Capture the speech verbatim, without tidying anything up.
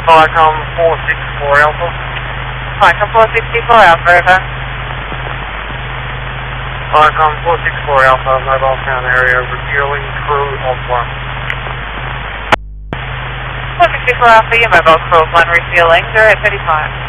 Viacom four six four Alpha. Viacom four six four Alpha, over. Viacom four six four Alpha, mobile town area, refueling crew of one. four six four Alpha, your mobile crew of one refueling, zero eight thirty-five.